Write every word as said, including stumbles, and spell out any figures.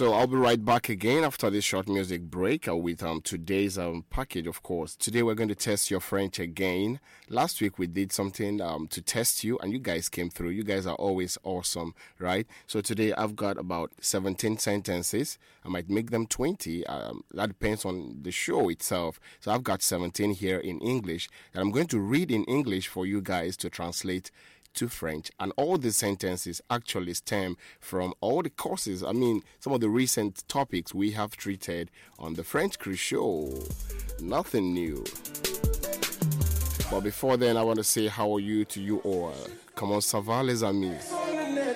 so I'll be right back again after this short music break uh, with um today's um package, of course. Today we're going to test your French again. Last week we did something um to test you, and you guys came through. You guys are always awesome, right? So today I've got about seventeen sentences. I might make them twenty. Um, that depends on the show itself. So I've got seventeen here in English that I'm going to read in English for you guys to translate to French, and all the sentences actually stem from all the courses. I mean, some of the recent topics we have treated on the French Cruise Show. Nothing new. But before then, I want to say how are you to you all. Comment ça va, les amis?